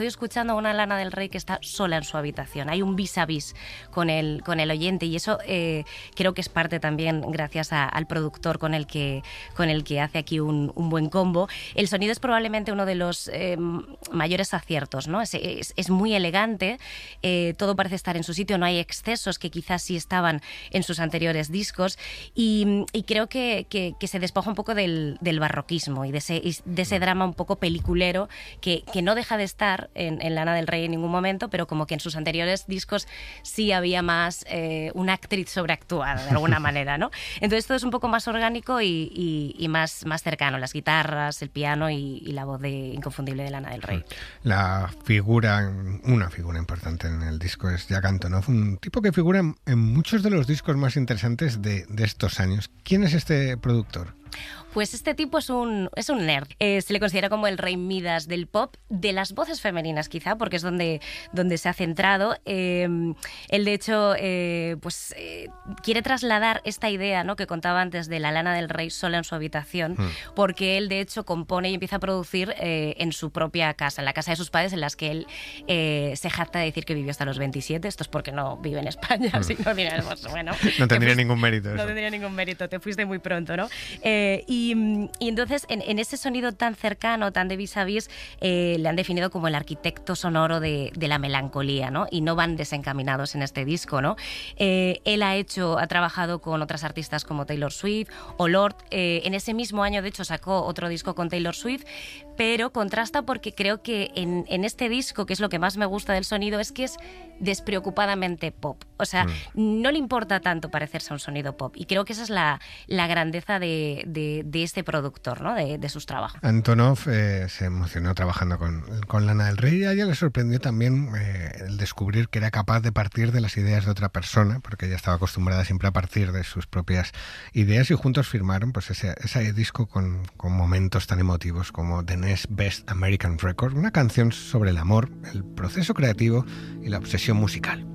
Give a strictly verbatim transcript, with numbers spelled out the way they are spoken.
Estoy escuchando a una Lana del Rey que está sola en su habitación. Hay un vis a vis con el, con el oyente y eso eh, creo que es parte también gracias a, al productor con el que, con el que hace aquí un, un buen combo. El sonido es probablemente uno de los eh, mayores aciertos, ¿no? Es, es, es muy elegante, eh, todo parece estar en su sitio, no hay excesos que quizás sí estaban en sus anteriores discos y, y creo que, que, que se despoja un poco del, del barroquismo y de ese, de ese drama un poco peliculero que, que no deja de estar En, en Lana del Rey en ningún momento, pero como que en sus anteriores discos sí había más eh, una actriz sobreactuada de alguna manera, ¿no? Entonces todo es un poco más orgánico y, y, y más, más cercano, las guitarras, el piano y, y la voz de, inconfundible de Lana del Rey. La figura, una figura importante en el disco es Jack Antonoff, un tipo que figura en, en muchos de los discos más interesantes de, de estos años. ¿Quién es este productor? Pues este tipo es un, es un nerd. Eh, se le considera como el rey Midas del pop, de las voces femeninas quizá, porque es donde, donde se ha centrado. Eh, él, de hecho, eh, pues eh, quiere trasladar esta idea, ¿no?, que contaba antes de la Lana del Rey sola en su habitación, mm. porque él, de hecho, compone y empieza a producir eh, en su propia casa, en la casa de sus padres, en las que él eh, se jacta de decir que vivió hasta los veintisiete. Esto es porque no vive en España, mm. si no diremos, bueno... No tendría ningún mérito eso. No tendría ningún mérito, te fuiste muy pronto, ¿no? Eh, y Y, y entonces, en, en ese sonido tan cercano, tan de vis a vis, eh, le han definido como el arquitecto sonoro de, de la melancolía, ¿no? Y no van desencaminados en este disco, ¿no? Eh, él ha hecho, ha trabajado con otras artistas como Taylor Swift o Lorde. Eh, en ese mismo año, de hecho, sacó otro disco con Taylor Swift, pero contrasta porque creo que en, en este disco, que es lo que más me gusta del sonido, es que es despreocupadamente pop. O sea, mm. no le importa tanto parecerse a un sonido pop. Y creo que esa es la, la grandeza de, de, de este productor, ¿no?, de, de sus trabajos. Antonoff eh, se emocionó trabajando con, con Lana del Rey y a ella le sorprendió también eh, el descubrir que era capaz de partir de las ideas de otra persona, porque ella estaba acostumbrada siempre a partir de sus propias ideas, y juntos firmaron pues ese, ese disco con, con momentos tan emotivos como The Next Best American Record, una canción sobre el amor, el proceso creativo y la obsesión musical.